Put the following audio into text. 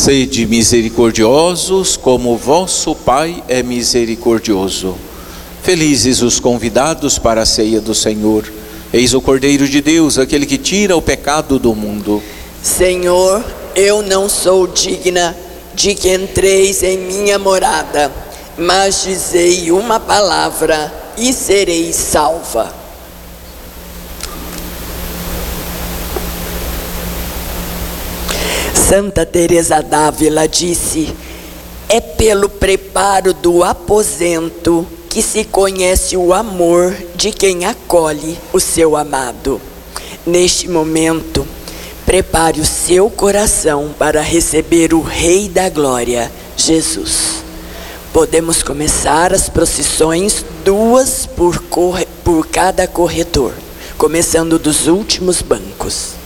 Sede misericordiosos, como vosso Pai é misericordioso. Felizes os convidados para a ceia do Senhor. Eis o Cordeiro de Deus, aquele que tira o pecado do mundo. Senhor, eu não sou digna de que entreis em minha morada, mas dizei uma palavra e serei salva. Santa Teresa d'Ávila disse: é pelo preparo do aposento que se conhece o amor de quem acolhe o seu amado. Neste momento, prepare o seu coração para receber o Rei da Glória, Jesus. Podemos começar as procissões, 2 por cada corredor, começando dos últimos bancos.